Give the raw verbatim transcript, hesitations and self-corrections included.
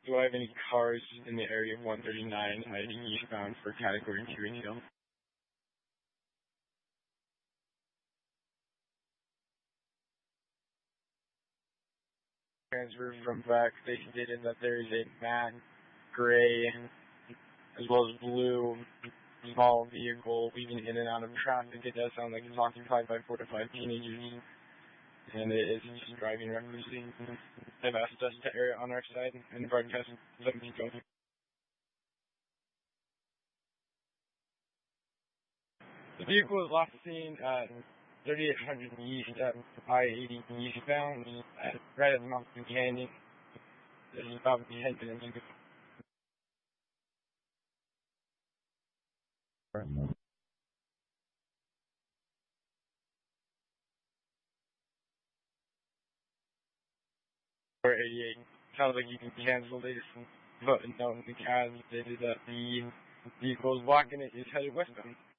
Do I have any cars in the area of one thirty-nine heading eastbound for category two and Hill? Transfer from back, they stated that there is a matte gray as well as blue small vehicle weaving in and out of traffic. It does sound like it's occupied by four to five teenagers, and it is just driving recklessly. They've asked us to air it on our side and broadcast something going. The vehicle was last seen at thirty-eight hundred east at I eighty eastbound, at, right at Mountain Canyon. This is about the head to the four eighty-eight. Sounds like you can cancel this, but no, the cab stated that the vehicle is blocking it is headed westbound.